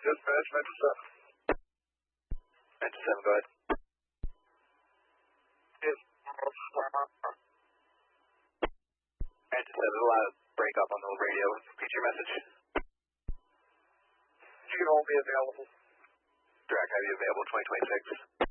Dispatch, Metro 7. Metro 7, go ahead. Yes. Metro 7, a lot of break up on the radio. Repeat your message. You can all be available. Direct, have you available 2026?